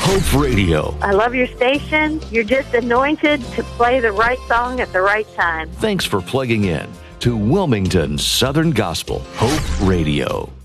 Hope Radio. I love your station. You're just anointed to play the right song at the right time. Thanks for plugging in to Wilmington Southern Gospel Hope Radio.